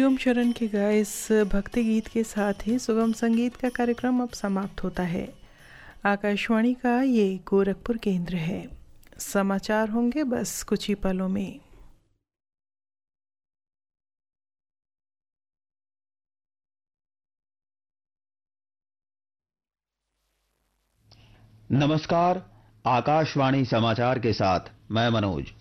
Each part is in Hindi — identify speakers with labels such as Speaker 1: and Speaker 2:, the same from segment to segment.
Speaker 1: ओम शरण के गाए इस भक्ति गीत के साथ ही सुगम संगीत का कार्यक्रम अब समाप्त होता है। आकाशवाणी का ये गोरखपुर केंद्र है। समाचार होंगे बस कुछ ही पलों में।
Speaker 2: नमस्कार। आकाशवाणी समाचार के साथ मैं मनोज।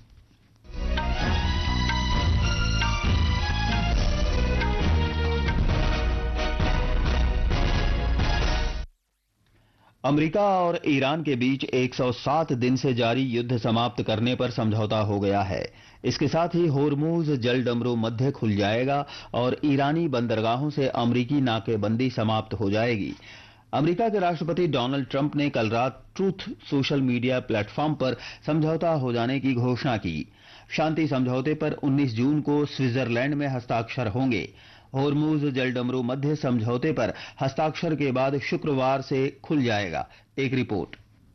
Speaker 2: अमेरिका और ईरान के बीच 107 दिन से जारी युद्ध समाप्त करने पर समझौता हो गया है। इसके साथ ही होर्मुज जलडमरू मध्य खुल जाएगा और ईरानी बंदरगाहों से अमेरिकी नाकेबंदी समाप्त हो जाएगी। अमेरिका के राष्ट्रपति डोनाल्ड ट्रंप ने कल रात ट्रूथ सोशल मीडिया प्लेटफॉर्म पर समझौता हो जाने की घोषणा की। शांति समझौते पर 19 जून को स्विट्जरलैंड में हस्ताक्षर होंगे। होर्मुज जलडमरू मध्य समझौते पर हस्ताक्षर के बाद शुक्रवार से खुल जाएगा। एक रिपोर्ट।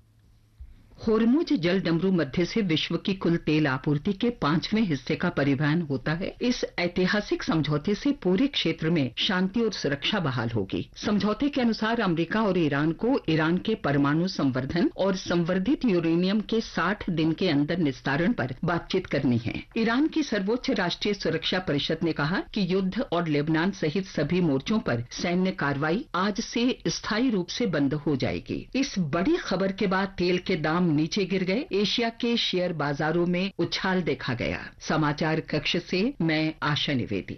Speaker 3: होर्मुज जलडमरू मध्य से विश्व की कुल तेल आपूर्ति के 5वें हिस्से का परिवहन होता है। इस ऐतिहासिक समझौते से पूरे क्षेत्र में शांति और सुरक्षा बहाल होगी। समझौते के अनुसार अमेरिका और ईरान को ईरान के परमाणु संवर्धन और संवर्धित यूरेनियम के 60 दिन के अंदर निस्तारण पर बातचीत करनी है। ईरान की सर्वोच्च राष्ट्रीय सुरक्षा परिषद ने कहा कि युद्ध और लेबनान सहित सभी मोर्चों पर सैन्य कार्रवाई आज से स्थायी रूप से बंद हो जाएगी। इस बड़ी खबर के बाद तेल के दाम नीचे गिर गए। एशिया के शेयर बाजारों में उछाल देखा गया। समाचार कक्ष से मैं आशा निवेदी।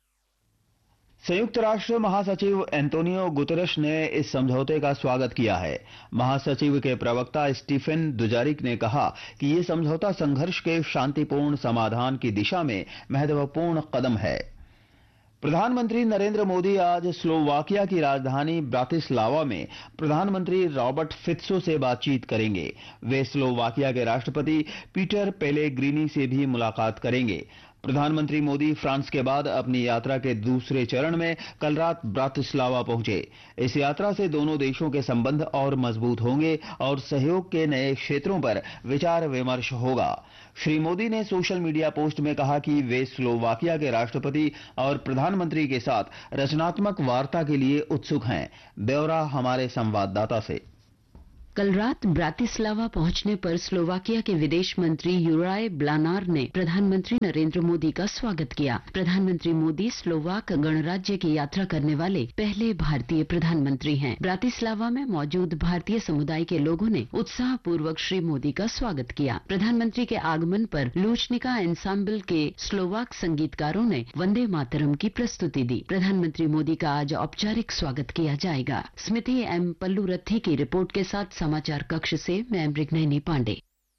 Speaker 2: संयुक्त राष्ट्र महासचिव एंटोनियो गुतेरश ने इस समझौते का स्वागत किया है। महासचिव के प्रवक्ता स्टीफन दुजारिक ने कहा कि ये समझौता संघर्ष के शांतिपूर्ण समाधान की दिशा में महत्वपूर्ण कदम है। प्रधानमंत्री नरेंद्र मोदी आज स्लोवाकिया की राजधानी ब्रातिस्लावा में प्रधानमंत्री रॉबर्ट फित्सो से बातचीत करेंगे। वे स्लोवाकिया के राष्ट्रपति पीटर पेलेग्रिनी से भी मुलाकात करेंगे। प्रधानमंत्री मोदी फ्रांस के बाद अपनी यात्रा के दूसरे चरण में कल रात ब्रातिस्लावा पहुंचे। इस यात्रा से दोनों देशों के संबंध और मजबूत होंगे और सहयोग के नए क्षेत्रों पर विचार विमर्श होगा। श्री मोदी ने सोशल मीडिया पोस्ट में कहा कि वे स्लोवाकिया के राष्ट्रपति और प्रधानमंत्री के साथ रचनात्मक वार्ता के लिए उत्सुक हैं। ब्यौरा हमारे संवाददाता से।
Speaker 4: कल रात ब्रातिस्लावा पहुंचने पर स्लोवाकिया के विदेश मंत्री यूराय ब्लानार ने प्रधानमंत्री नरेंद्र मोदी का स्वागत किया। प्रधानमंत्री मोदी स्लोवाक गणराज्य की यात्रा करने वाले पहले भारतीय प्रधानमंत्री हैं। ब्रातिस्लावा में मौजूद भारतीय समुदाय के लोगों ने उत्साहपूर्वक श्री मोदी का स्वागत किया। प्रधानमंत्री के आगमन पर लूचनिका एंसाम्बल के स्लोवाक संगीतकारों ने वंदे मातरम की प्रस्तुति दी। प्रधानमंत्री मोदी का आज औपचारिक स्वागत किया जाएगा। स्मृति एम पल्लूरथी की रिपोर्ट के साथ समाचार कक्ष से मैं मृगनयनी पांडे।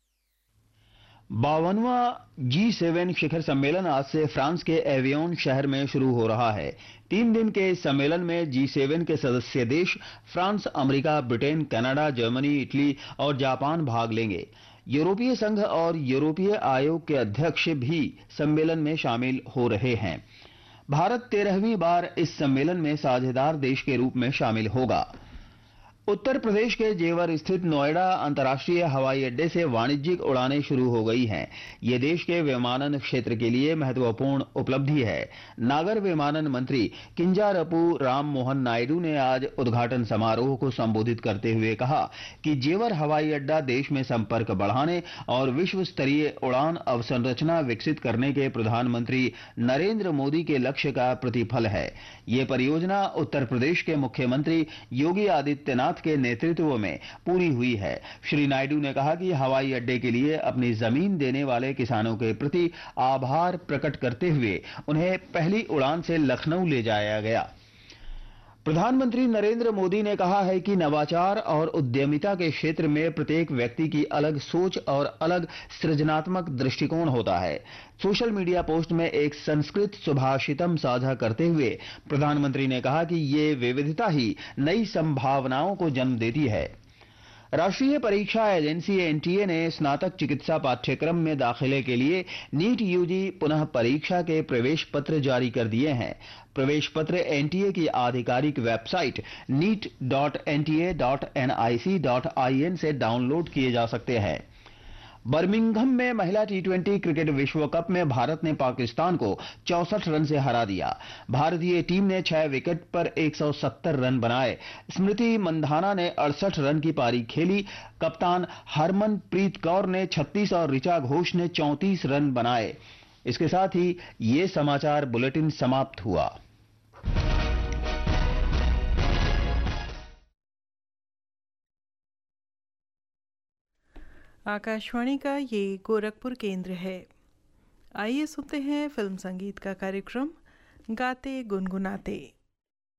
Speaker 2: 52वां G7 शिखर सम्मेलन आज से फ्रांस के एवियन शहर में शुरू हो रहा है। 3 दिन के इस सम्मेलन में G7 के सदस्य देश France, America, Britain, Canada, Germany, Italy और जापान भाग लेंगे। यूरोपीय संघ और यूरोपीय आयोग के अध्यक्ष भी सम्मेलन में शामिल हो रहे हैं। भारत 13वीं बार इस सम्मेलन में साझेदार देश के रूप में शामिल होगा। उत्तर प्रदेश के जेवर स्थित नोएडा अंतर्राष्ट्रीय हवाई अड्डे से वाणिज्यिक उड़ानें शुरू हो गई हैं। ये देश के विमानन क्षेत्र के लिए महत्वपूर्ण उपलब्धि है। नागर विमानन मंत्री किंजारपू राम मोहन नायडू ने आज उद्घाटन समारोह को संबोधित करते हुए कहा कि जेवर हवाई अड्डा देश में संपर्क बढ़ाने और विश्व स्तरीय उड़ान अवसंरचना विकसित करने के प्रधानमंत्री नरेंद्र मोदी के लक्ष्य का प्रतिफल है। ये परियोजना उत्तर प्रदेश के मुख्यमंत्री योगी आदित्यनाथ के नेतृत्व में पूरी हुई है। श्री नायडू ने कहा कि हवाई अड्डे के लिए अपनी जमीन देने वाले किसानों के प्रति आभार प्रकट करते हुए उन्हें पहली उड़ान से लखनऊ ले जाया गया। प्रधानमंत्री नरेंद्र मोदी ने कहा है कि नवाचार और उद्यमिता के क्षेत्र में प्रत्येक व्यक्ति की अलग सोच और अलग सृजनात्मक दृष्टिकोण होता है। सोशल मीडिया पोस्ट में एक संस्कृत सुभाषितम साझा करते हुए प्रधानमंत्री ने कहा कि ये विविधता ही नई संभावनाओं को जन्म देती है। राष्ट्रीय परीक्षा एजेंसी एनटीए ने स्नातक चिकित्सा पाठ्यक्रम में दाखिले के लिए नीट यूजी पुनः परीक्षा के प्रवेश पत्र जारी कर दिए हैं। प्रवेश पत्र एनटीए की आधिकारिक वेबसाइट neet.nta.nic.in से डाउनलोड किए जा सकते हैं। बर्मिंघम में महिला टी20 क्रिकेट विश्व कप में भारत ने पाकिस्तान को 64 रन से हरा दिया। भारतीय टीम ने 6 विकेट पर 170 रन बनाए। स्मृति मंधाना ने 68 रन की पारी खेली। कप्तान हरमनप्रीत कौर ने 36 और ऋचा घोष ने 34 रन बनाए। इसके साथ ही ये समाचार बुलेटिन समाप्त हुआ।
Speaker 1: आकाशवाणी का ये गोरखपुर केंद्र है। आइए सुनते हैं फिल्म संगीत का कार्यक्रम गाते गुनगुनाते।